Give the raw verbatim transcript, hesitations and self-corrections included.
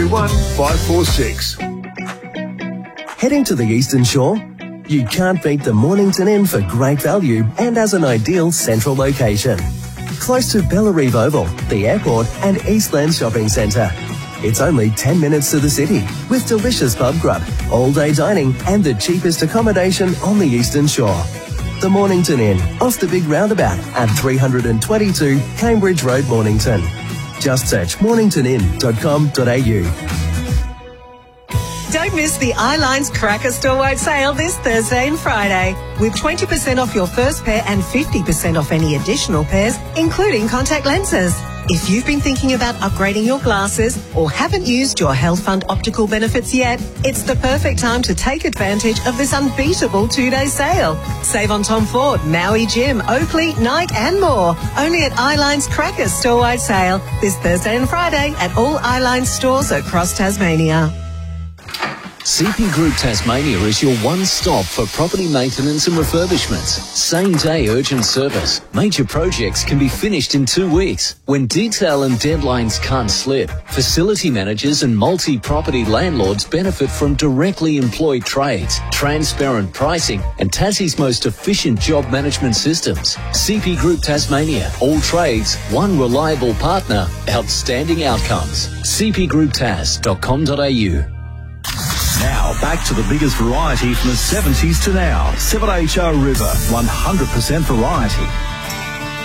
two one, five four six. Heading to the Eastern Shore? You can't beat the Mornington Inn for great value and as an ideal central location. Close to Bellarive Oval, the airport and Eastland Shopping Centre. It's only ten minutes to the city with delicious pub grub, all-day dining and the cheapest accommodation on the Eastern Shore. The Mornington Inn, off the big roundabout at three twenty-two Cambridge Road, Mornington. Just search mornington inn dot com dot a u. Don't miss the iLines Cracker Store-wide sale this Thursday and Friday with twenty percent off your first pair and fifty percent off any additional pairs, including contact lenses. If you've been thinking about upgrading your glasses or haven't used your Health Fund optical benefits yet, it's the perfect time to take advantage of this unbeatable two-day sale. Save on Tom Ford, Maui Jim, Oakley, Nike and more. Only at iLines Cracker Store-wide sale this Thursday and Friday at all iLines stores across Tasmania. C P Group Tasmania is your one-stop for property maintenance and refurbishments. Same-day urgent service. Major projects can be finished in two weeks. When detail and deadlines can't slip, facility managers and multi-property landlords benefit from directly employed trades, transparent pricing and Tassie's most efficient job management systems. C P Group Tasmania. All trades, one reliable partner, outstanding outcomes. c p group tas dot com dot a u. Now, back to the biggest variety from the seventies to now. seven H R River, one hundred percent variety.